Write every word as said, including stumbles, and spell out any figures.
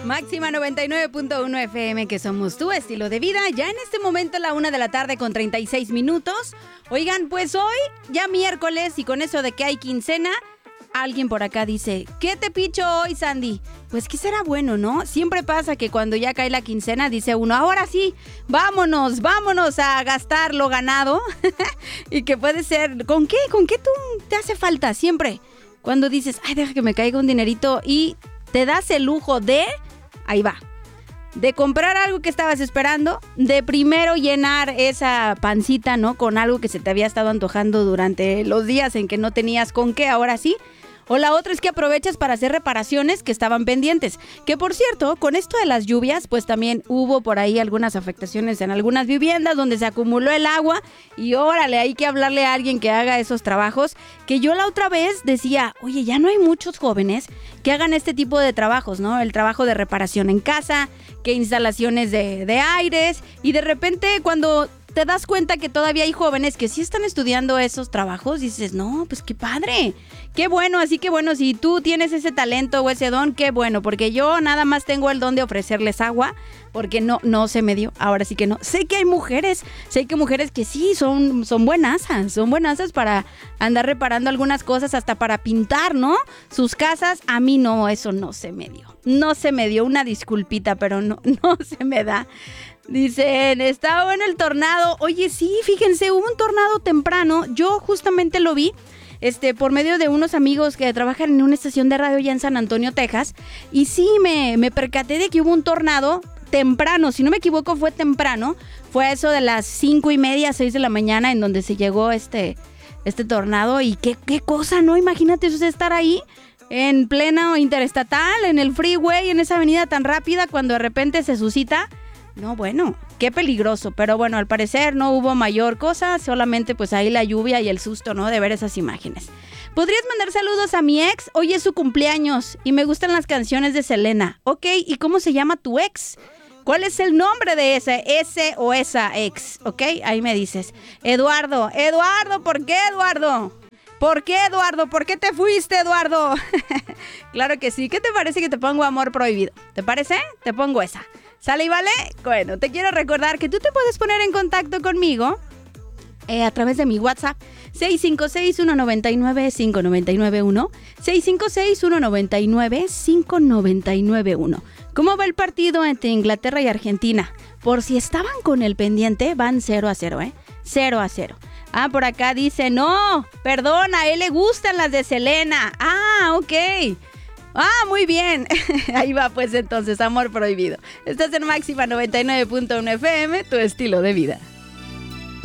Máxima noventa y nueve punto uno F M, que somos tu estilo de vida. Ya en este momento la una de la tarde con treinta y seis minutos. Oigan, pues hoy ya miércoles y con eso de que hay quincena, alguien por acá dice, ¿qué te picho hoy, Sandy? Pues que será bueno, ¿no? Siempre pasa que cuando ya cae la quincena dice uno, ahora sí, vámonos, vámonos a gastar lo ganado. Y que puede ser, ¿con qué? ¿Con qué tú te hace falta siempre? Cuando dices, ay, deja que me caiga un dinerito y te das el lujo de, ahí va, de comprar algo que estabas esperando, de primero llenar esa pancita, ¿no? Con algo que se te había estado antojando durante los días en que no tenías con qué, ahora sí. O la otra es que aprovechas para hacer reparaciones que estaban pendientes. Que por cierto, con esto de las lluvias, pues también hubo por ahí algunas afectaciones en algunas viviendas donde se acumuló el agua. Y órale, hay que hablarle a alguien que haga esos trabajos. Que yo la otra vez decía, oye, ya no hay muchos jóvenes que hagan este tipo de trabajos, ¿no? El trabajo de reparación en casa, que instalaciones de, de aires. Y de repente cuando te das cuenta que todavía hay jóvenes que sí están estudiando esos trabajos, dices, no, pues qué padre, qué bueno. Así que bueno, si tú tienes ese talento o ese don, qué bueno, porque yo nada más tengo el don de ofrecerles agua, porque no, no se me dio, ahora sí que no. Sé que hay mujeres, sé que hay mujeres que sí son, son buenasas, son buenasas para andar reparando algunas cosas, hasta para pintar, ¿no? Sus casas. A mí no, eso no se me dio, no se me dio, una disculpita, pero no, no se me da. Dicen, está bueno el tornado. Oye, sí, fíjense, hubo un tornado temprano. Yo justamente lo vi este, por medio de unos amigos que trabajan en una estación de radio ya en San Antonio, Texas. Y sí, me, me percaté de que hubo un tornado temprano. Si no me equivoco, fue temprano. Fue eso de las cinco y media, seis de la mañana, en donde se llegó este, este tornado. Y qué, qué cosa, ¿no? Imagínate eso, estar ahí en pleno interestatal, en el freeway, en esa avenida tan rápida, cuando de repente se suscita. No, bueno, qué peligroso, pero bueno, al parecer no hubo mayor cosa, solamente pues ahí la lluvia y el susto, ¿no? De ver esas imágenes. ¿Podrías mandar saludos a mi ex? Hoy es su cumpleaños y me gustan las canciones de Selena. Ok, ¿y cómo se llama tu ex? ¿Cuál es el nombre de ese, ese o esa ex? Ok, ahí me dices. Eduardo, Eduardo, ¿por qué, Eduardo? ¿Por qué, Eduardo? ¿Por qué te fuiste, Eduardo? Claro que sí. ¿Qué te parece que te pongo Amor Prohibido? ¿Te parece? Te pongo esa. ¿Sale y vale? Bueno, te quiero recordar que tú te puedes poner en contacto conmigo eh, a través de mi WhatsApp seis cinco seis, uno nueve nueve, cinco nueve nueve uno seis cinco seis, uno nueve nueve, cinco nueve nueve uno. ¿Cómo va el partido entre Inglaterra y Argentina? Por si estaban con el pendiente, van cero a cero, ¿eh? cero a cero. Ah, por acá dice, no, perdona, a él le gustan las de Selena. Ah, ok. Ah, muy bien. Ahí va pues entonces, Amor Prohibido. Estás en Máxima noventa y nueve punto uno F M, tu estilo de vida.